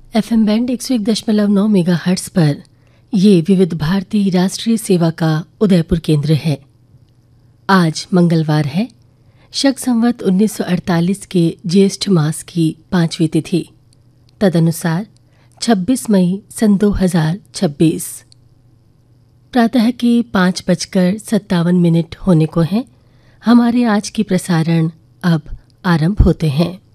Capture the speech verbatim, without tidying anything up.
F M band एक सौ एक दशमलव नौ मेगा हर्ट्स पर ये विविध भारती राष्ट्रीय सेवा का उदयपुर केंद्र है। आज मंगलवार है, शक संवत उन्नीस सौ अड़तालीस के ज्येष्ठ मास की पांचवी तिथि, तदनुसार छब्बीस मई सन दो हजार छब्बीस। प्रातः के पाँच बजकर सत्तावन मिनट होने को हैं। हमारे आज के प्रसारण अब आरंभ होते हैं।